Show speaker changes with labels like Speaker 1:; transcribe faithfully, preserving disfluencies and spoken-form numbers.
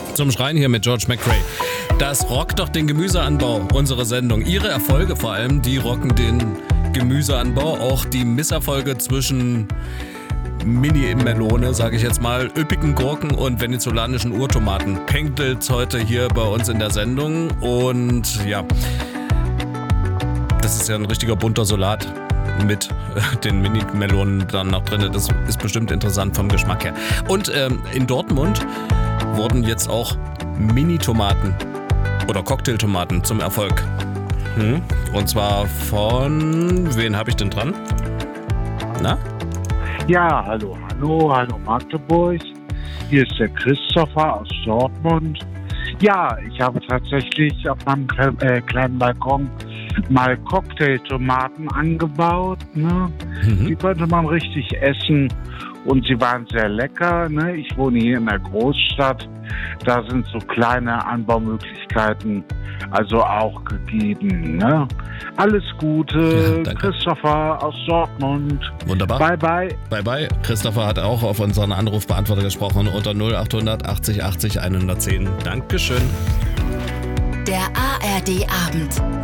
Speaker 1: Zum Schreien hier mit George McRae. Das rockt doch den Gemüseanbau, unsere Sendung. Ihre Erfolge vor allem, die rocken den Gemüseanbau. Auch die Misserfolge zwischen Mini-Melone, sage ich jetzt mal, üppigen Gurken und venezolanischen Urtomaten pendelt heute hier bei uns in der Sendung. Und ja, das ist ja ein richtiger bunter Salat mit den Mini-Melonen dann noch drin. Das ist bestimmt interessant vom Geschmack her. Und ähm, in Dortmund wurden jetzt auch Mini-Tomaten oder Cocktailtomaten zum Erfolg. Hm? Und zwar von, wen habe ich denn dran? Na?
Speaker 2: Ja, hallo, hallo, hallo Magdeburg. Hier ist der Christopher aus Dortmund. Ja, ich habe tatsächlich auf meinem äh, kleinen Balkon mal Cocktailtomaten angebaut. Ne? Mhm. Die konnte man richtig essen und sie waren sehr lecker. Ne? Ich wohne hier in der Großstadt. Da sind so kleine Anbaumöglichkeiten also auch gegeben. Ne? Alles Gute, ja, Christopher aus Dortmund.
Speaker 1: Wunderbar.
Speaker 2: Bye, bye.
Speaker 1: Bye, bye. Christopher hat auch auf unseren Anrufbeantworter gesprochen unter null achthundert achtzig achtzig hundertzehn. Dankeschön.
Speaker 3: Der A R D-Abend.